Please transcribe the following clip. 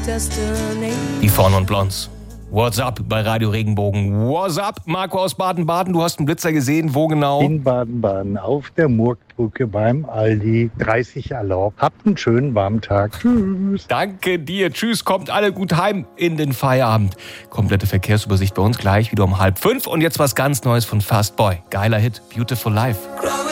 Die Vorne und Blondes. What's up bei Radio Regenbogen? What's up, Marco aus Baden-Baden? Du hast einen Blitzer gesehen, wo genau? In Baden-Baden, auf der Murgbrücke beim Aldi. 30 erlaubt. Habt einen schönen warmen Tag. Tschüss. Danke dir. Tschüss, kommt alle gut heim in den Feierabend. Komplette Verkehrsübersicht bei uns gleich wieder um 4:30. Und jetzt was ganz Neues von Fast Boy. Geiler Hit, Beautiful Life.